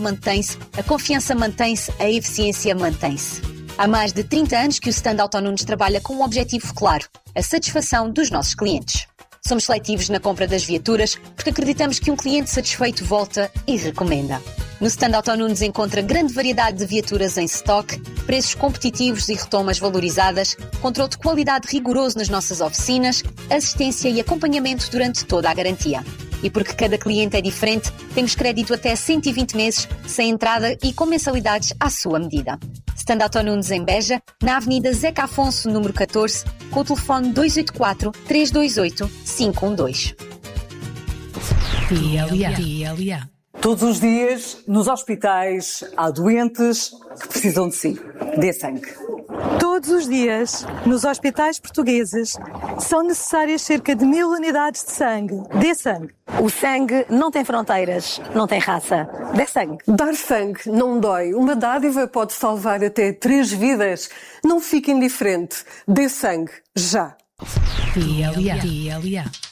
mantém-se, a confiança mantém-se, a eficiência mantém-se. Há mais de 30 anos que o Stand Autonunes trabalha com um objetivo claro: a satisfação dos nossos clientes. Somos seletivos na compra das viaturas porque acreditamos que um cliente satisfeito volta e recomenda. No Stand Autonunes encontra grande variedade de viaturas em stock, preços competitivos e retomas valorizadas, controle de qualidade rigoroso nas nossas oficinas, assistência e acompanhamento durante toda a garantia. E porque cada cliente é diferente, temos crédito até 120 meses, sem entrada e com mensalidades à sua medida. Stand Autonunes em Beja, na Avenida Zeca Afonso, número 14, com o telefone 284-328-512. TLA. Todos os dias, nos hospitais, há doentes que precisam de si. Dê sangue. Todos os dias, nos hospitais portugueses, são necessárias cerca de 1000 unidades de sangue. Dê sangue. O sangue não tem fronteiras, não tem raça. Dê sangue. Dar sangue não dói. Uma dádiva pode salvar até 3 vidas. Não fique indiferente. Dê sangue, já. TLA.